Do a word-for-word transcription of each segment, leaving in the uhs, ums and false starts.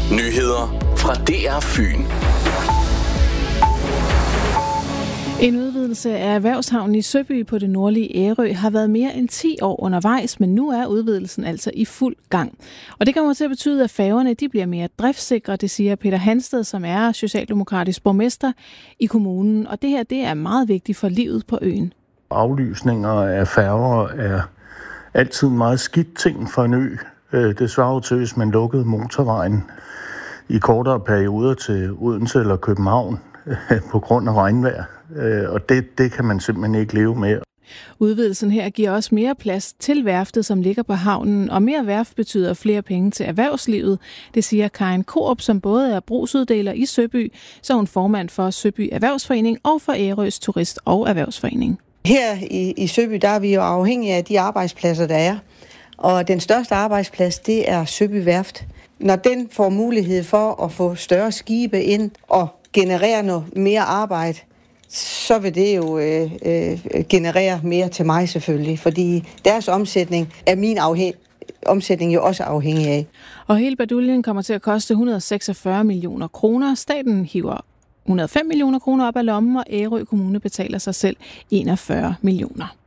Nyheder fra D R Fyn. En udvidelse af erhvervshavnen i Søby på det nordlige Ærø har været mere end ti år undervejs, men nu er udvidelsen altså i fuld gang. Og det kommer til at betyde, at færgerne de bliver mere driftssikre, det siger Peter Hansted, som er socialdemokratisk borgmester i kommunen. Og det her det er meget vigtigt for livet på øen. Aflysninger af færger er altid en meget skidt ting for en ø. Det svarer til, hvis man lukkede motorvejen i kortere perioder til Odense eller København på grund af regnvejr. Og det, det kan man simpelthen ikke leve med. Udvidelsen her giver også mere plads til værftet, som ligger på havnen, og mere værft betyder flere penge til erhvervslivet. Det siger Karin Koop, som både er brugsuddeler i Søby, så hun formand for Søby Erhvervsforening og for Ærøs Turist- og Erhvervsforening. Her i, i Søby, der er vi jo afhængige af de arbejdspladser, der er. Og den største arbejdsplads, det er Søby Værft. Når den får mulighed for at få større skibe ind og generere noget mere arbejde, så vil det jo øh, øh, generere mere til mig selvfølgelig, fordi deres omsætning er min afhæng- omsætning jo også afhængig af. Og hele baduljen kommer til at koste et hundrede og seksogfyrre millioner kroner. Staten hiver et hundrede og fem millioner kroner op af lommen, og Ærø Kommune betaler sig selv enogfyrre millioner.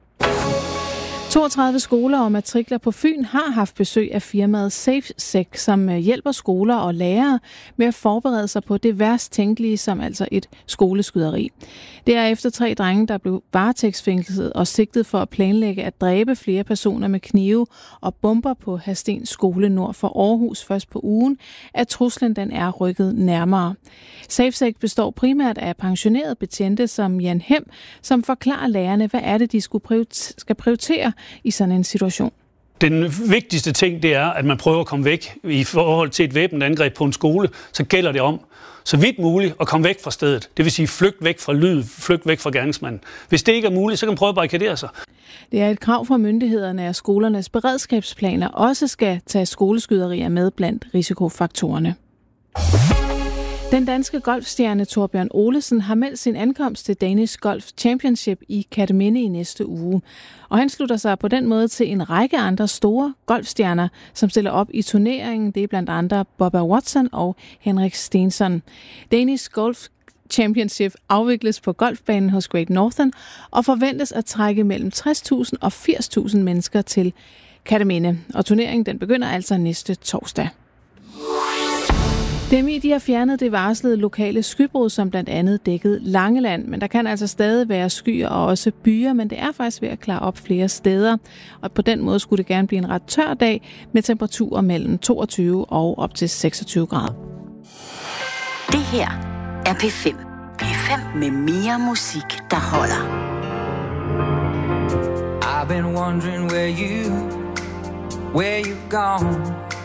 toogtredive skoler og matrikler på Fyn har haft besøg af firmaet SafeSec, som hjælper skoler og lærere med at forberede sig på det værst tænkelige, som altså et skoleskyderi. Det er efter tre drenge, der blev varetægtsfængslet og sigtet for at planlægge at dræbe flere personer med knive og bomber på Hadsten skole nord for Aarhus først på ugen, at truslen den er rykket nærmere. SafeSec består primært af pensionerede betjente som Jan Hem, som forklarer lærerne, hvad er det, de skulle skal prioritere i sådan en situation. Den vigtigste ting, det er, at man prøver at komme væk i forhold til et væbnet angreb på en skole. Så gælder det om, så vidt muligt, at komme væk fra stedet. Det vil sige, flygt væk fra lyd, flygt væk fra gerningsmanden. Hvis det ikke er muligt, så kan man prøve at barrikadere sig. Det er et krav fra myndighederne, at skolernes beredskabsplaner også skal tage skoleskyderier med blandt risikofaktorerne. Den danske golfstjerne Torbjørn Olesen har meldt sin ankomst til Danish Golf Championship i Kerteminde i næste uge. Og han slutter sig på den måde til en række andre store golfstjerner, som stiller op i turneringen. Det er blandt andre Bubba Watson og Henrik Stenson. Danish Golf Championship afvikles på golfbanen hos Great Northern og forventes at trække mellem tres tusind og firs tusind mennesker til Kerteminde. Og turneringen den begynder altså næste torsdag. D M I de har fjernet det varslede lokale skybrud, som blandt andet dækkede Langeland, men der kan altså stadig være skyer og også byer, men det er faktisk ved at klare op flere steder. Og på den måde skulle det gerne blive en ret tør dag med temperaturer mellem toogtyve og op til seksogtyve grader. Det her er P fem. P fem med mere musik, der holder. I've been wondering where you, where you've gone.